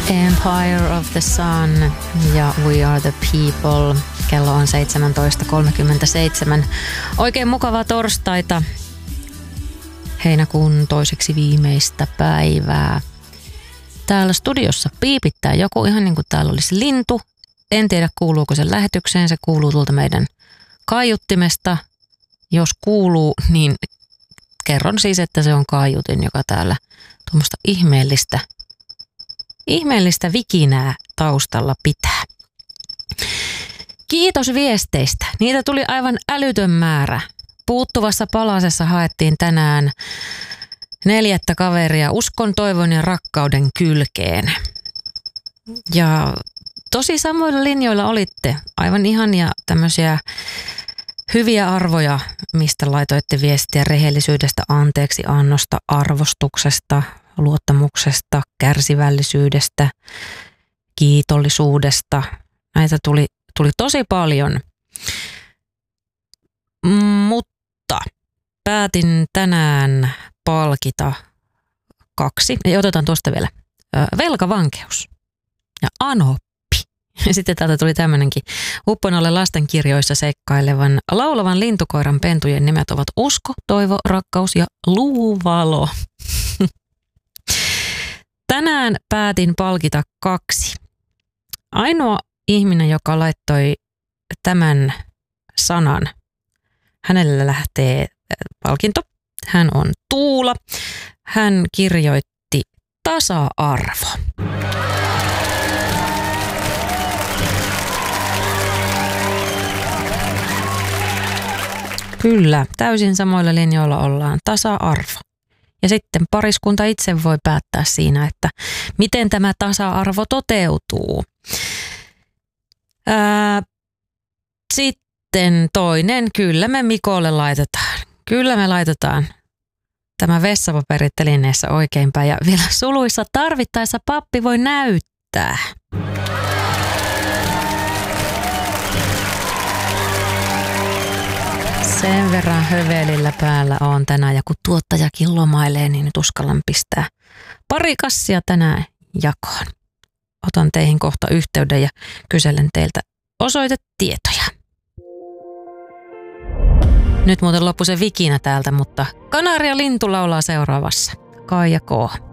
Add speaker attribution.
Speaker 1: Empire of the Sun ja We Are the People. Kello on 17.37. Oikein mukavaa torstaita. Heinäkuun toiseksi viimeistä päivää. Täällä studiossa piipittää joku ihan niin kuin täällä olisi lintu. En tiedä kuuluuko se lähetykseen. Se kuuluu tuolta meidän kaiuttimesta. Jos kuuluu, niin kerron siis, että se on kaiutin, joka täällä tuommoista ihmeellistä vikinää taustalla pitää. Kiitos viesteistä. Niitä tuli aivan älytön määrä. Puuttuvassa palasessa haettiin tänään 4 kaveria uskon, toivon ja rakkauden kylkeen. Ja tosi samoilla linjoilla olitte. Aivan ihania tämmöisiä hyviä arvoja, mistä laitoitte viestiä rehellisyydestä, anteeksi annosta, arvostuksesta, luottamuksesta, kärsivällisyydestä, kiitollisuudesta. Näitä tuli tosi paljon. Mutta päätin tänään palkita 2. Ja otetaan tuosta vielä. Velkavankeus ja anoppi. Ja sitten täältä tuli tämmöinenkin. Upponalle lastenkirjoissa seikkailevan laulavan lintukoiran pentujen nimet ovat Usko, Toivo, Rakkaus ja Luuvalo. Tänään päätin palkita 2. Ainoa ihminen, joka laittoi tämän sanan, hänelle lähtee palkinto. Hän on Tuula. Hän kirjoitti tasa-arvo. Kyllä, täysin samoilla linjoilla ollaan. Tasa-arvo. Ja sitten pariskunta itse voi päättää siinä, että miten tämä tasa-arvo toteutuu. Sitten toinen, kyllä me Mikolle laitetaan. Kyllä me laitetaan tämä vessapaperi telineessä oikeinpäin ja vielä suluissa tarvittaessa pappi voi näyttää. Sen verran hövelillä päällä on tänään ja kun tuottajakin lomailee, niin nyt uskallan pistää pari kassia tänään jakoon. Otan teihin kohta yhteyden ja kyselen teiltä osoitetietoja. Nyt muuten loppui se vikinä täältä, mutta Kanaria lintu laulaa seuraavassa. Kaija K.